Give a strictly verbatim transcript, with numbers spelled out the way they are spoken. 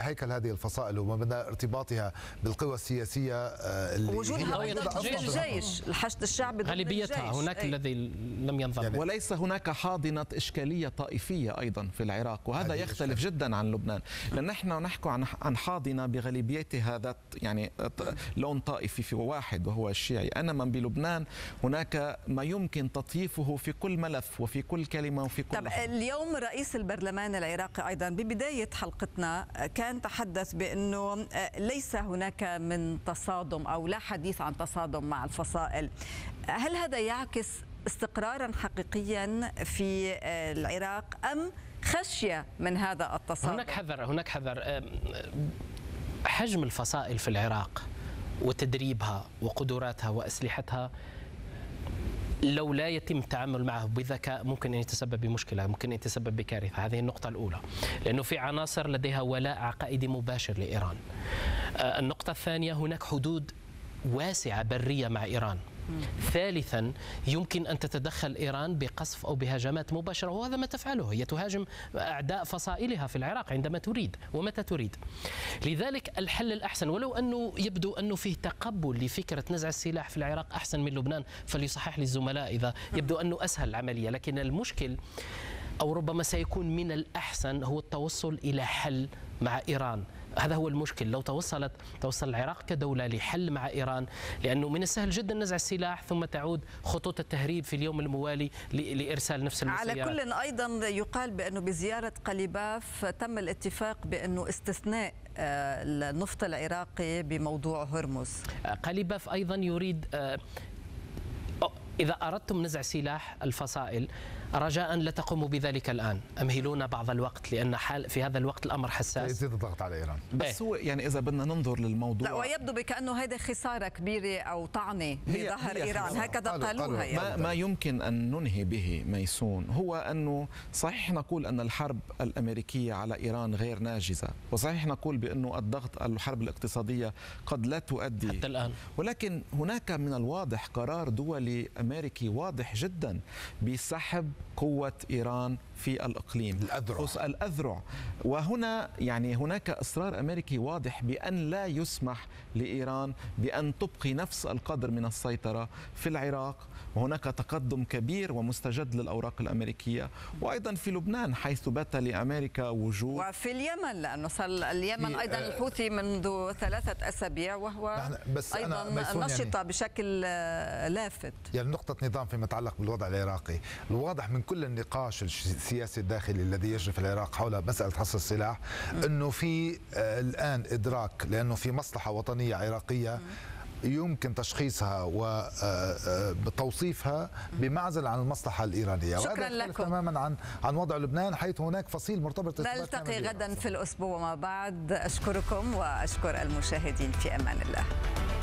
هيكل هذه الفصائل وما بين ارتباطها بالقوى السياسية اللي وجودها أيضا بالجيش، الحشد الشعبي غالبيتها هناك أي. الذي لم ينضم يعني وليس هناك حاضنة إشكالية طائفية أيضا في العراق، وهذا يختلف إشكال. جدا عن لبنان، لأن نحن نحكي عن عن حاضنة بغالبيتها ذات يعني لون طائفي في واحد وهو الشيعي، أنما بلبنان هناك ما يمكن تطييفه في كل ملف وفي كل كلمة وفي كل طب لحظة. اليوم رئيس البرلمان العراقي أيضا ببداية حلقتنا كان تحدث بأنه ليس هناك من تصادم أو لا حديث عن تصادم مع الفصائل. هل هذا يعكس استقرارا حقيقيا في العراق أم خشية من هذا التصادم؟ هناك حذر هناك حذر حجم الفصائل في العراق وتدريبها وقدراتها وأسلحتها لو لا يتم التعامل معه بذكاء ممكن أن يتسبب بمشكلة، ممكن أن يتسبب بكارثة. هذه النقطة الأولى، لأنه في عناصر لديها ولاء عقائدي مباشر لإيران. النقطة الثانية، هناك حدود واسعة برية مع إيران. ثالثا، يمكن أن تتدخل إيران بقصف أو بهجمات مباشرة، وهذا ما تفعله، هي تهاجم أعداء فصائلها في العراق عندما تريد ومتى تريد. لذلك الحل الأحسن، ولو أنه يبدو أنه فيه تقبل لفكرة نزع السلاح في العراق أحسن من لبنان، فليصحح لي الزملاء إذا يبدو أنه أسهل العملية، لكن المشكل أو ربما سيكون من الأحسن هو التوصل إلى حل مع إيران. هذا هو المشكل، لو توصلت توصل العراق كدولة لحل مع إيران، لأنه من السهل جدا نزع السلاح ثم تعود خطوط التهريب في اليوم الموالي لإرسال نفس المسيرات. على كل أيضا يقال بأنه بزيارة قليباف تم الاتفاق بأنه استثناء النفط العراقي بموضوع هرمز. قليباف أيضا يريد إذا أردتم نزع سلاح الفصائل رجاء لا تقوموا بذلك الآن، أمهلونا بعض الوقت، لأن حال في هذا الوقت الأمر حساس يزيد الضغط على إيران. بس هو يعني إذا بدنا ننظر للموضوع، لا ويبدو بكأنه هذه خسارة كبيرة أو طعنة بظهر إيران، هكذا قالوها. يعني ما, ما يمكن أن ننهي به ميسون هو أنه صحيح نقول أن الحرب الأمريكية على إيران غير ناجزة، وصحيح نقول بأنه الضغط الحرب الاقتصادية قد لا تؤدي حتى الآن، ولكن هناك من الواضح قرار دولي أمريكي واضح جدا بسحب قوة إيران في الإقليم، الأذرع. الأذرع وهنا يعني هناك إصرار أمريكي واضح بأن لا يسمح لإيران بأن تبقي نفس القدر من السيطرة في العراق، وهناك تقدم كبير ومستجد للأوراق الأمريكية، وأيضا في لبنان حيث بات لأمريكا وجود، وفي اليمن لأنه صار اليمن أيضا الحوثي منذ ثلاثة أسابيع وهو بس أيضا نشط يعني بشكل لافت. يعني نقطة نظام فيما يتعلق بالوضع العراقي، الواضح من كل النقاش السياسي الداخلي الذي يجري في العراق حول مسألة حصر السلاح أنه في الآن إدراك، لأنه في مصلحة وطنية عراقية يمكن تشخيصها وتوصيفها بمعزل عن المصلحة الإيرانية. شكرا لكم. تماما عن عن وضع لبنان حيث هناك فصيل مرتبط. نلتقي غدا في الأسبوع وما بعد. أشكركم وأشكر المشاهدين، في أمان الله.